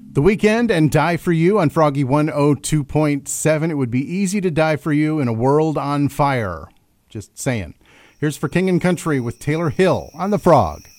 The Weekend and Die For You on Froggy 102.7. It would be easy to die for you in a world on fire. Just saying. Here's For King and Country with Taylor Hill on The Frog.